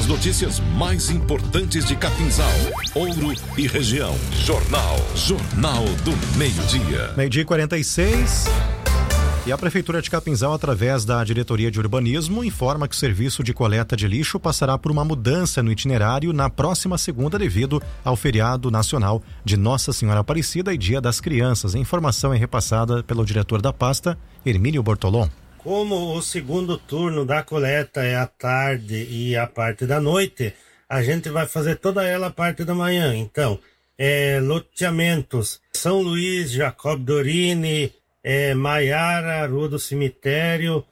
As notícias mais importantes de Capinzal, Ouro e região. Jornal do Meio-Dia. 12h46. E a Prefeitura de Capinzal, através da Diretoria de Urbanismo, informa que o serviço de coleta de lixo passará por uma mudança no itinerário na próxima segunda devido ao feriado nacional de Nossa Senhora Aparecida e Dia das Crianças. A informação é repassada pelo diretor da pasta, Hermínio Bortolom. Como o segundo turno da coleta é à tarde e a parte da noite, a gente vai fazer toda ela a parte da manhã. Então, loteamentos São Luís, Jacob Dorini, Maiara, Rua do Cemitério,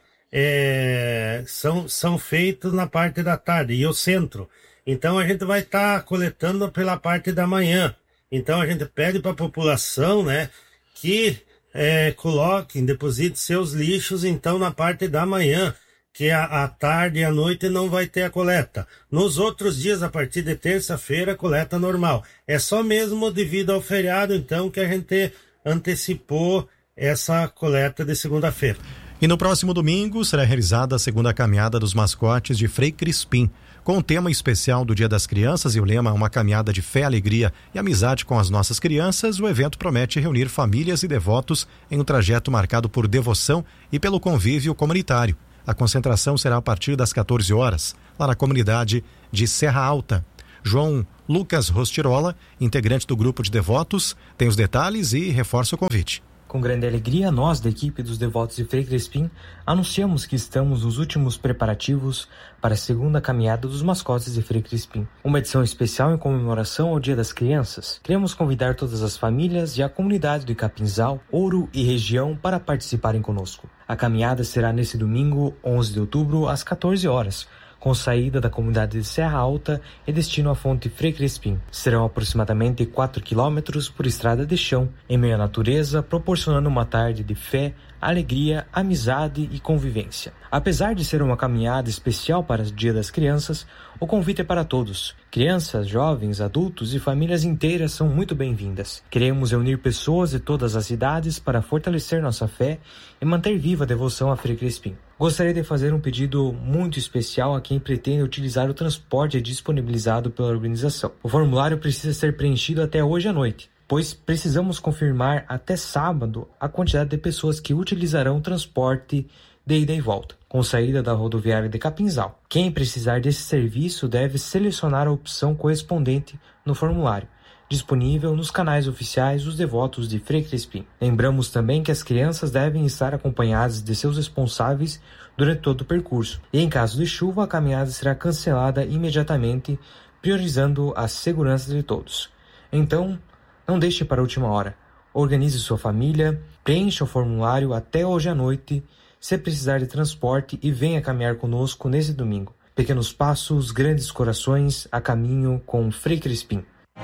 são feitos na parte da tarde, e o centro. Então a gente vai estar coletando pela parte da manhã. Então a gente pede para a população, né, que coloquem, depositem seus lixos então na parte da manhã, que à tarde e à noite não vai ter a coleta. Nos outros dias, a partir de terça-feira, coleta normal. É só mesmo devido ao feriado, então, que a gente antecipou essa coleta de segunda-feira. E no próximo domingo será realizada a segunda caminhada dos mascotes de Frei Crispim, com o tema especial do Dia das Crianças e o lema Uma Caminhada de Fé, Alegria e Amizade com as Nossas Crianças. O evento promete reunir famílias e devotos em um trajeto marcado por devoção e pelo convívio comunitário. A concentração será a partir das 14 horas, lá na comunidade de Serra Alta. João Lucas Rostirola, integrante do grupo de devotos, tem os detalhes e reforça o convite. Com grande alegria, nós, da equipe dos devotos de Frei Crispim, anunciamos que estamos nos últimos preparativos para a segunda caminhada dos mascotes de Frei Crispim. Uma edição especial em comemoração ao Dia das Crianças. Queremos convidar todas as famílias e a comunidade de Capinzal, Ouro e região para participarem conosco. A caminhada será nesse domingo, 11 de outubro, às 14 horas, com saída da comunidade de Serra Alta e destino à fonte Frei Crispim. Serão aproximadamente 4 quilômetros por estrada de chão, em meio à natureza, proporcionando uma tarde de fé, alegria, amizade e convivência. Apesar de ser uma caminhada especial para o Dia das Crianças, o convite é para todos. Crianças, jovens, adultos e famílias inteiras são muito bem-vindas. Queremos reunir pessoas de todas as idades para fortalecer nossa fé e manter viva a devoção a Frei Crispim. Gostaria de fazer um pedido muito especial a quem pretende utilizar o transporte disponibilizado pela organização. O formulário precisa ser preenchido até hoje à noite, pois precisamos confirmar até sábado a quantidade de pessoas que utilizarão o transporte de ida e volta, com saída da rodoviária de Capinzal. Quem precisar desse serviço deve selecionar a opção correspondente no formulário, disponível nos canais oficiais dos devotos de Frei Crispim. Lembramos também que as crianças devem estar acompanhadas de seus responsáveis durante todo o percurso, e em caso de chuva a caminhada será cancelada imediatamente, priorizando a segurança de todos. Então, não deixe para a última hora. Organize sua família, preencha o formulário até hoje à noite, se precisar de transporte, e venha caminhar conosco nesse domingo. Pequenos passos, grandes corações, a caminho com Frei Crispim.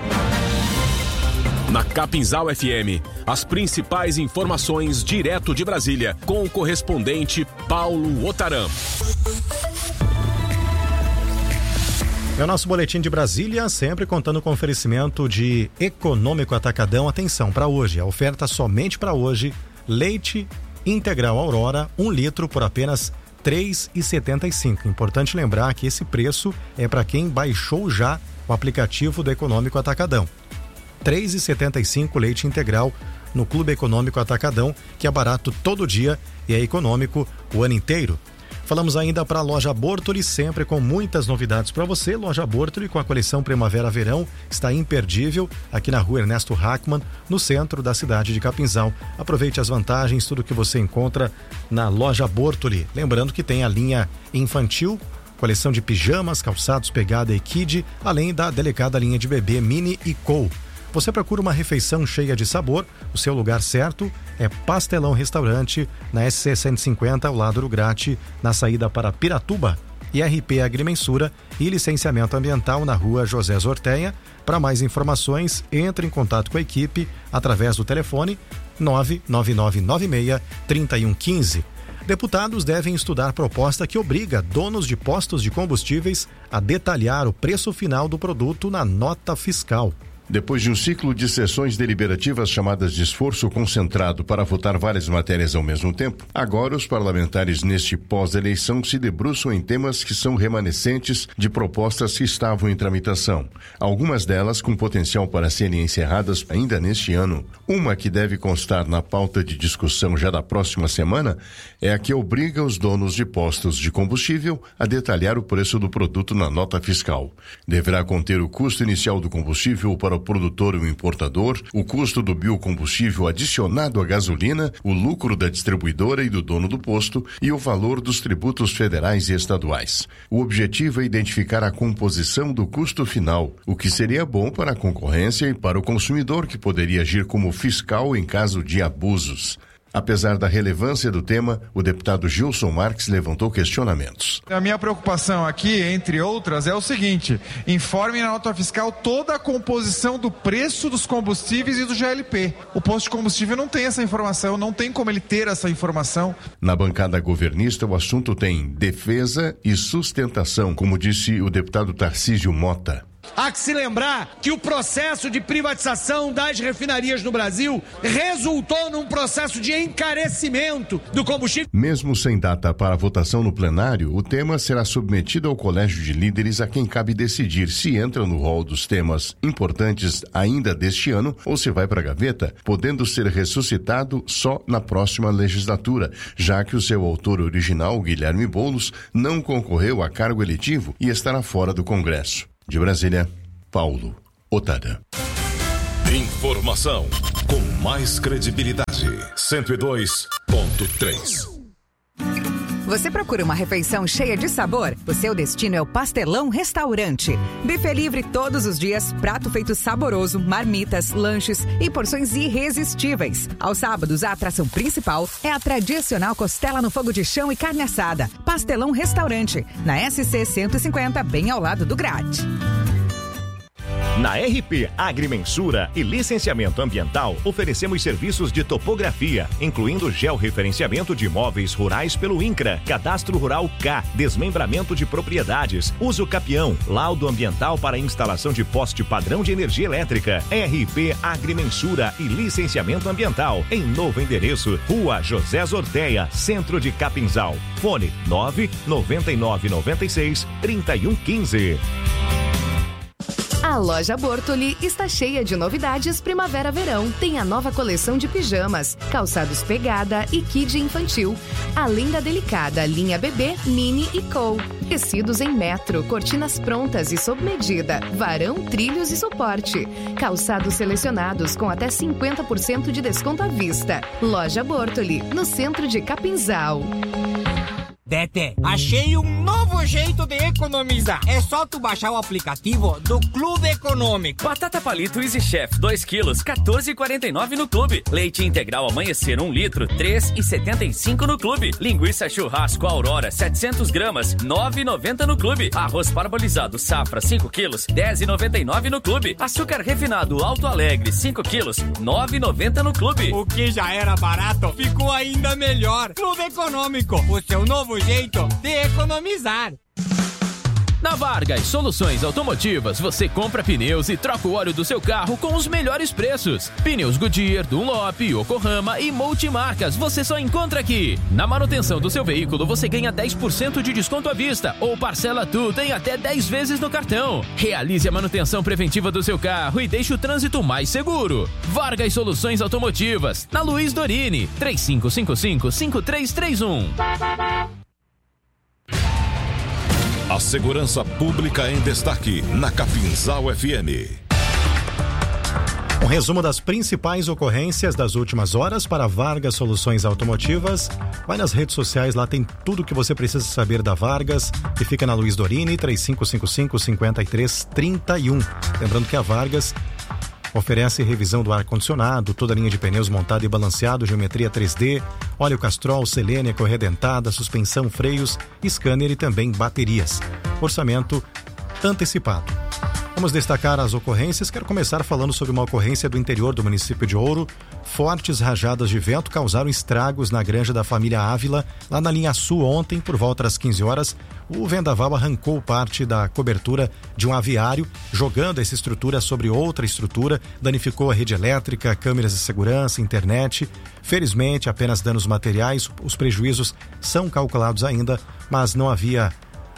Na Capinzal FM, as principais informações direto de Brasília, com o correspondente Paulo Otaram. É o nosso boletim de Brasília, sempre contando com oferecimento de Econômico Atacadão. Atenção, para hoje, a oferta somente para hoje, leite integral Aurora, 1 litro por apenas R$ 3,75. Importante lembrar que esse preço é para quem baixou já o aplicativo do Econômico Atacadão. R$ 3,75 leite integral no Clube Econômico Atacadão, que é barato todo dia e é econômico o ano inteiro. Falamos ainda para a Loja Bortoli, sempre com muitas novidades para você. Loja Bortoli com a coleção Primavera-Verão está imperdível aqui na rua Ernesto Hackmann, no centro da cidade de Capinzal. Aproveite as vantagens, tudo que você encontra na Loja Bortoli. Lembrando que tem a linha infantil, coleção de pijamas, calçados, pegada e kid, além da delicada linha de bebê Mini e Co. Você procura uma refeição cheia de sabor, o seu lugar certo é Pastelão Restaurante, na SC 150, ao lado do Grate, na saída para Piratuba. E RP Agrimensura e licenciamento ambiental na rua José Zorteia. Para mais informações, entre em contato com a equipe através do telefone 99996-3115. Deputados devem estudar proposta que obriga donos de postos de combustíveis a detalhar o preço final do produto na nota fiscal. Depois de um ciclo de sessões deliberativas chamadas de esforço concentrado para votar várias matérias ao mesmo tempo, agora os parlamentares neste pós-eleição se debruçam em temas que são remanescentes de propostas que estavam em tramitação, algumas delas com potencial para serem encerradas ainda neste ano. Uma que deve constar na pauta de discussão já da próxima semana é a que obriga os donos de postos de combustível a detalhar o preço do produto na nota fiscal. Deverá conter o custo inicial do combustível para o produtor e o importador, o custo do biocombustível adicionado à gasolina, o lucro da distribuidora e do dono do posto e o valor dos tributos federais e estaduais. O objetivo é identificar a composição do custo final, o que seria bom para a concorrência e para o consumidor, que poderia agir como fiscal em caso de abusos. Apesar da relevância do tema, o deputado Gilson Marques levantou questionamentos. A minha preocupação aqui, entre outras, é o seguinte: informe na nota fiscal toda a composição do preço dos combustíveis e do GLP. O posto de combustível não tem essa informação, não tem como ele ter essa informação. Na bancada governista, o assunto tem defesa e sustentação, como disse o deputado Tarcísio Mota. Há que se lembrar que o processo de privatização das refinarias no Brasil resultou num processo de encarecimento do combustível. Mesmo sem data para votação no plenário, o tema será submetido ao Colégio de Líderes, a quem cabe decidir se entra no rol dos temas importantes ainda deste ano ou se vai para a gaveta, podendo ser ressuscitado só na próxima legislatura, já que o seu autor original, Guilherme Boulos, não concorreu a cargo eletivo e estará fora do Congresso. De Brasília, Paulo Otara. Informação com mais credibilidade. 102.3. Você procura uma refeição cheia de sabor? O seu destino é o Pastelão Restaurante. Buffet livre todos os dias, prato feito saboroso, marmitas, lanches e porções irresistíveis. Aos sábados, a atração principal é a tradicional costela no fogo de chão e carne assada. Pastelão Restaurante, na SC 150, bem ao lado do Grade. Na RP Agrimensura e Licenciamento Ambiental, oferecemos serviços de topografia, incluindo georreferenciamento de imóveis rurais pelo INCRA, Cadastro Rural K, desmembramento de propriedades, uso capião, laudo ambiental para instalação de poste padrão de energia elétrica. RP Agrimensura e Licenciamento Ambiental, em novo endereço, Rua José Zorteia, Centro de Capinzal. Fone 99996-3115. A loja Bortoli está cheia de novidades primavera-verão. Tem a nova coleção de pijamas, calçados pegada e kid infantil, além da delicada linha bebê, mini e cool. Tecidos em metro, cortinas prontas e sob medida, varão, trilhos e suporte. Calçados selecionados com até 50% de desconto à vista. Loja Bortoli, no centro de Capinzal. Tete, achei um novo jeito de economizar. É só tu baixar o aplicativo do Clube Econômico. Batata palito Easy Chef, 2 quilos, R$14,49 no Clube. Leite integral Amanhecer, 1 litro, R$3,75 no Clube. Linguiça churrasco Aurora, 700 gramas, R$9,90 no Clube. Arroz parbolizado Safra, 5 quilos, R$10,99 no Clube. Açúcar refinado Alto Alegre, 5 quilos, R$9,90 no Clube. O que já era barato, ficou ainda melhor. Clube Econômico, o seu novo jeito de economizar. Na Vargas Soluções Automotivas, você compra pneus e troca o óleo do seu carro com os melhores preços. Pneus Goodyear, Dunlop, Yokohama e multimarcas você só encontra aqui. Na manutenção do seu veículo, você ganha 10% de desconto à vista ou parcela tudo em até 10 vezes no cartão. Realize a manutenção preventiva do seu carro e deixe o trânsito mais seguro. Vargas Soluções Automotivas, na Luiz Dorini, 3555-5331. A segurança pública em destaque na Capinzal FM. Um resumo das principais ocorrências das últimas horas para Vargas Soluções Automotivas. Vai nas redes sociais, lá tem tudo que você precisa saber da Vargas, que fica na Luiz Dorini, 3555-5331. Lembrando que a Vargas oferece revisão do ar-condicionado, toda a linha de pneus montada e balanceado, geometria 3D, óleo Castrol, Selênia, correia dentada, suspensão, freios, scanner e também baterias. Orçamento antecipado. Vamos destacar as ocorrências. Quero começar falando sobre uma ocorrência do interior do município de Ouro. Fortes rajadas de vento causaram estragos na granja da família Ávila, lá na linha sul ontem, por volta das 15 horas. O vendaval arrancou parte da cobertura de um aviário, jogando essa estrutura sobre outra estrutura, danificou a rede elétrica, câmeras de segurança, internet. Felizmente, apenas danos materiais. Os prejuízos são calculados ainda, mas não havia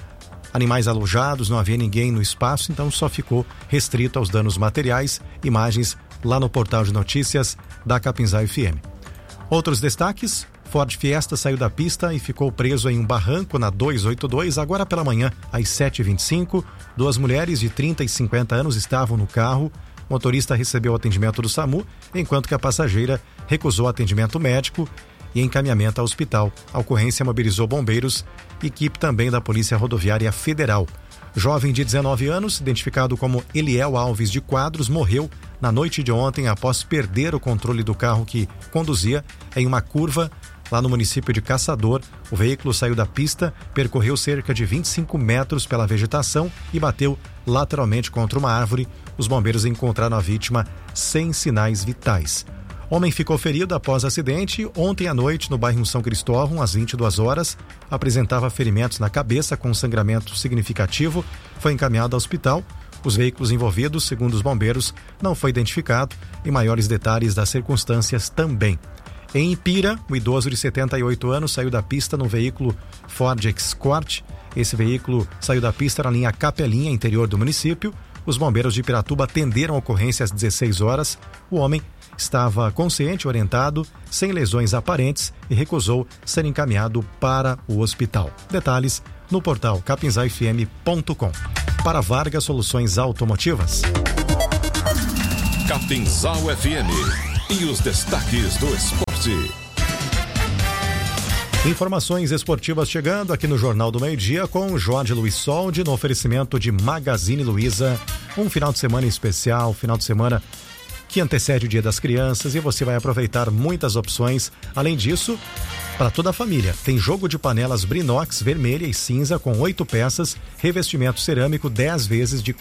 animais alojados, não havia ninguém no espaço, então só ficou restrito aos danos materiais. Imagens lá no portal de notícias da Capinzal FM. Outros destaques: Ford Fiesta saiu da pista e ficou preso em um barranco na 282 agora pela manhã, às 7h25. 2 mulheres de 30 e 50 anos estavam no carro. O motorista recebeu atendimento do SAMU, enquanto que a passageira recusou atendimento médico e encaminhamento ao hospital. A ocorrência mobilizou bombeiros e equipe também da Polícia Rodoviária Federal. Jovem de 19 anos, identificado como Eliel Alves de Quadros, morreu na noite de ontem após perder o controle do carro que conduzia em uma curva lá no município de Caçador. O veículo saiu da pista, percorreu cerca de 25 metros pela vegetação e bateu lateralmente contra uma árvore. Os bombeiros encontraram a vítima sem sinais vitais. Homem ficou ferido após acidente ontem à noite no bairro São Cristóvão, às 22 horas. Apresentava ferimentos na cabeça com sangramento significativo. Foi encaminhado ao hospital. Os veículos envolvidos, segundo os bombeiros, não foi identificado e maiores detalhes das circunstâncias também. Em Ipira, o idoso de 78 anos saiu da pista no veículo Ford Escort. Esse veículo saiu da pista na linha Capelinha, interior do município. Os bombeiros de Piratuba atenderam a ocorrência às 16 horas. O homem estava consciente, orientado, sem lesões aparentes e recusou ser encaminhado para o hospital. Detalhes no portal capinzalfm.com. Para Vargas Soluções Automotivas. Capinzal FM e os destaques do esporte. Informações esportivas chegando aqui no Jornal do Meio-Dia com Jorge Luiz Soldi, no oferecimento de Magazine Luiza. Um final de semana especial, final de semana que antecede o Dia das Crianças, e você vai aproveitar muitas opções. Além disso, para toda a família, tem jogo de panelas Brinox vermelha e cinza com 8 peças, revestimento cerâmico 10 vezes de R$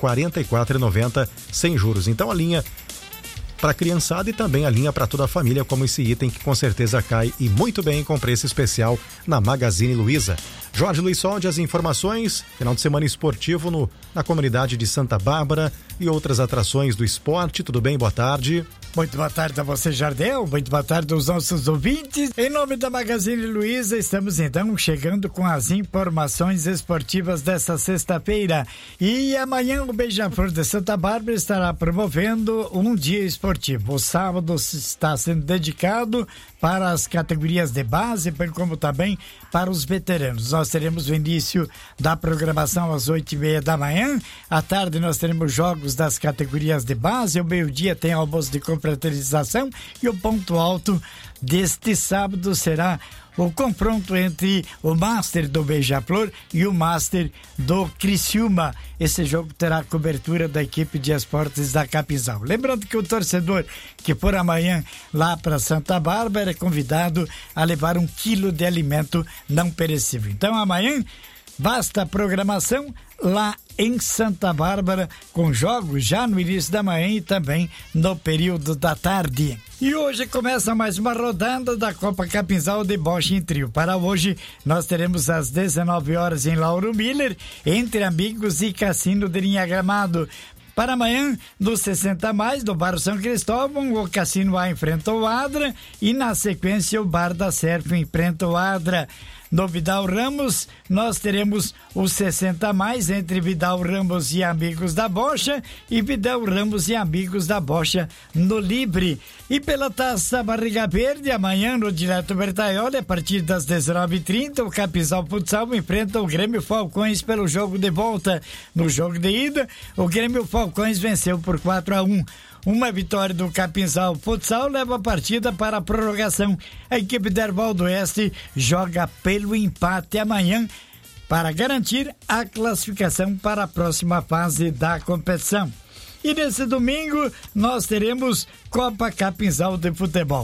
44,90 sem juros. Então a linha para a criançada e também a linha para toda a família, como esse item que com certeza cai e muito bem com preço especial na Magazine Luiza. Jorge Luiz Soldi, as informações, final de semana esportivo na comunidade de Santa Bárbara e outras atrações do esporte. Tudo bem? Boa tarde. Muito boa tarde a você, Jardel. Muito boa tarde aos nossos ouvintes. Em nome da Magazine Luiza, estamos então chegando com as informações esportivas desta sexta-feira. E amanhã o Beija-Flor de Santa Bárbara estará promovendo um dia esportivo. O sábado está sendo dedicado para as categorias de base, bem como também para os veteranos. Nós teremos o início da programação às 8h30 da manhã. À tarde nós teremos jogos das categorias de base. Ao meio-dia tem almoço de confraternização e o ponto alto deste sábado será o confronto entre o Master do Beija-Flor e o Master do Criciúma. Esse jogo terá cobertura da equipe de esportes da Capinzal. Lembrando que o torcedor que for amanhã lá para Santa Bárbara é convidado a levar 1 quilo de alimento não perecível. Então amanhã, vasta programação lá em Santa Bárbara, com jogos já no início da manhã e também no período da tarde. E hoje começa mais uma rodada da Copa Capinzal de Bocha em Trio. Para hoje, nós teremos às 19 horas em Lauro Miller, Entre Amigos e Cassino de Linha Gramado. Para amanhã, no 60 mais, do Bar São Cristóvão, o Cassino A enfrenta o Adra e, na sequência, o Bar da Serf enfrenta o Adra. No Vidal Ramos, nós teremos o 60 mais entre Vidal Ramos e Amigos da Bocha e Vidal Ramos e Amigos da Bocha no Libre. E pela Taça Barriga Verde, amanhã no Direto Bertaioli, a partir das 19h30, o Capinzal Futsal enfrenta o Grêmio Falcões pelo jogo de volta. No jogo de ida, o Grêmio Falcões venceu por 4-1. Uma vitória do Capinzal Futsal leva a partida para a prorrogação. A equipe do Herval do Oeste joga pelo empate amanhã para garantir a classificação para a próxima fase da competição. E nesse domingo nós teremos Copa Capinzal de Futebol.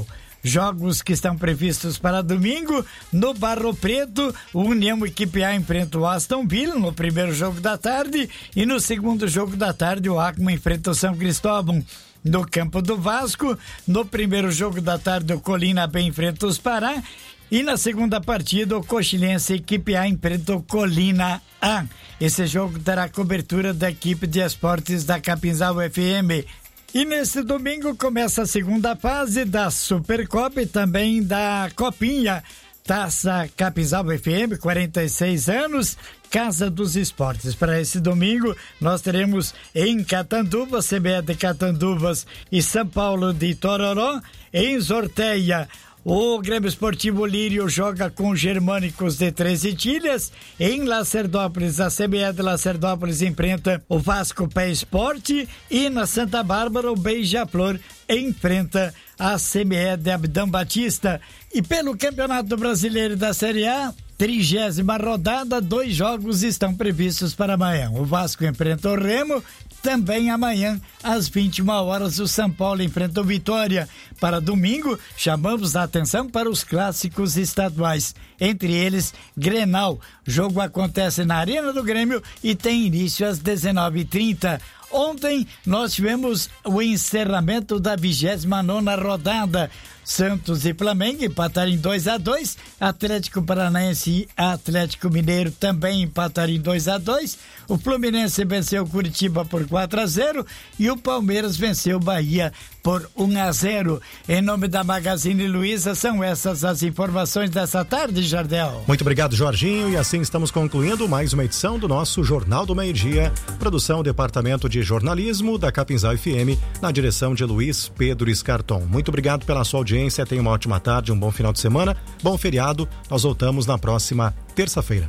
Jogos que estão previstos para domingo. No Barro Preto, o União Equipe A enfrenta o Aston Villa no primeiro jogo da tarde, e no segundo jogo da tarde o Acma enfrenta o São Cristóvão. No campo do Vasco, no primeiro jogo da tarde o Colina B enfrenta os Pará, e na segunda partida o Coxilense Equipe A enfrenta o Colina A. Esse jogo terá cobertura da equipe de esportes da Capinzal FM. E neste domingo começa a segunda fase da Supercopa e também da Copinha. Taça Capinzal FM, 46 anos, Casa dos Esportes. Para esse domingo, nós teremos em Catanduva, CBE de Catanduvas e São Paulo de Tororó. Em Sorteia, o Grêmio Esportivo Lírio joga com os Germânicos de 13 Tilhas. Em Lacerdópolis, a CBE de Lacerdópolis enfrenta o Vasco Pé Esporte. E na Santa Bárbara, o Beija-Flor enfrenta a CBE de Abdão Batista. E pelo Campeonato Brasileiro da Série A, 30ª rodada, 2 jogos estão previstos para amanhã. O Vasco enfrenta o Remo. Também amanhã, às 21 horas, o São Paulo enfrenta o Vitória. Para domingo, chamamos a atenção para os clássicos estaduais. Entre eles, Grenal. O jogo acontece na Arena do Grêmio e tem início às 19h30. Ontem, nós tivemos o encerramento da 29ª rodada. Santos e Flamengo empataram em 2-2. Atlético Paranaense e Atlético Mineiro também empataram em 2-2. O Fluminense venceu o Curitiba por 4-0 e o Palmeiras venceu o Bahia por 1-0. Em nome da Magazine Luiza, são essas as informações dessa tarde, Jardel. Muito obrigado, Jorginho, e assim estamos concluindo mais uma edição do nosso Jornal do Meio-Dia. Produção, Departamento de Jornalismo da Capinzal FM, na direção de Luiz Pedro Escarton. Muito obrigado pela sua audiência, tenha uma ótima tarde, um bom final de semana, bom feriado. Nós voltamos na próxima terça-feira.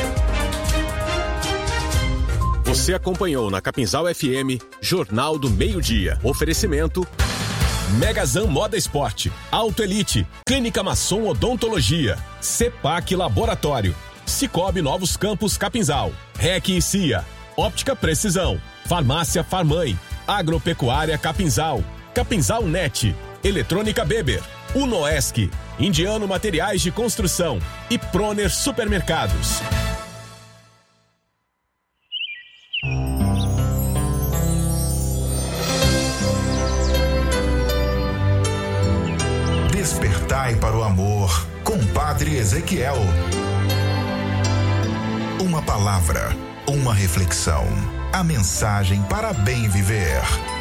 Você acompanhou na Capinzal FM Jornal do Meio-Dia. Oferecimento Megazan Moda Esporte, Auto Elite, Clínica Masson Odontologia, Cepac Laboratório, Cicobi Novos Campos Capinzal, REC e CIA, Óptica Precisão, Farmácia Farmãe, Agropecuária Capinzal, Capinzal Net, Eletrônica Beber, Unoesc, Indiano Materiais de Construção e Proner Supermercados. Despertai para o amor, com Padre Ezequiel. Uma palavra, uma reflexão, a mensagem para bem viver.